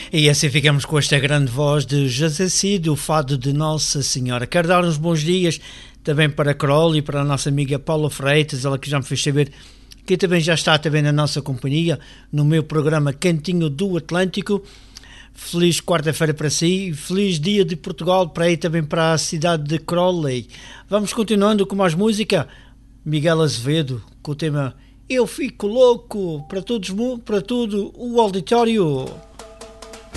E assim ficamos com esta grande voz de José Cid, o fado de Nossa Senhora. Quero dar uns bons dias também para a Carol e para a nossa amiga Paula Freitas, ela que já me fez saber que também já está também na nossa companhia, no meu programa Cantinho do Atlântico. Feliz quarta-feira para si, feliz dia de Portugal para aí também para a cidade de Crowley. Vamos continuando com mais música. Miguel Azevedo com o tema Eu Fico Louco para todos, para todo o auditório.